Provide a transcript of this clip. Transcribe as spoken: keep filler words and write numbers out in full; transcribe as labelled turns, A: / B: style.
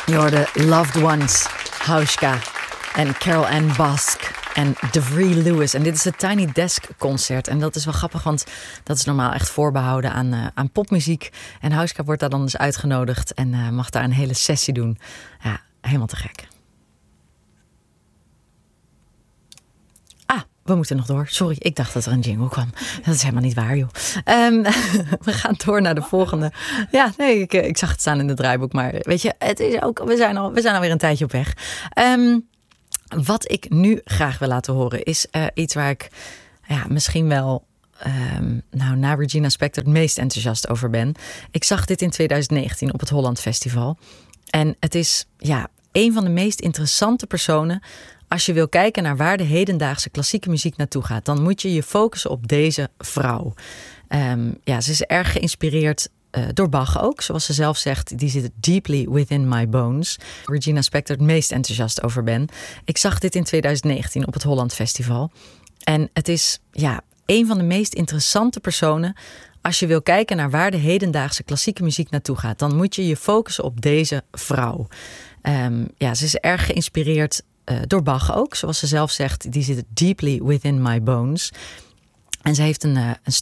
A: Je hoorde Loved Ones, Hauschka en Carol Ann Bask en DeVry Lewis. En dit is het Tiny Desk concert. En dat is wel grappig, want dat is normaal echt voorbehouden aan, uh, aan popmuziek. En Hauschka wordt daar dan dus uitgenodigd en uh, mag daar een hele sessie doen. Ja, helemaal te gek. Ah, we moeten nog door. Sorry, ik dacht dat er een jingle kwam. Dat is helemaal niet waar, joh. Um, we gaan door naar de volgende. Ja, nee, ik, ik zag het staan in het draaiboek. Maar weet je, het is ook, we zijn al, we zijn alweer een tijdje op weg. Um, wat ik nu graag wil laten horen is uh, iets waar ik ja, misschien wel... Um, nou, na Regina Spektor het meest enthousiast over ben. Ik zag dit in twintig negentien op het Holland Festival. En het is ja, een van de meest interessante personen. Als je wil kijken naar waar de hedendaagse klassieke muziek naartoe gaat, dan moet je je focussen op deze vrouw. Um, ja, ze is erg geïnspireerd uh, door Bach ook. Zoals ze zelf zegt, die zit deeply within my bones. Regina Spektor het meest enthousiast over ben. Ik zag dit in twintig negentien op het Holland Festival. En het is ja, een van de meest interessante personen. Als je wil kijken naar waar de hedendaagse klassieke muziek naartoe gaat, dan moet je je focussen op deze vrouw. Um, ja, ze is erg geïnspireerd uh, door Bach ook. Zoals ze zelf zegt, die zit deeply within my bones. En ze heeft een, uh, een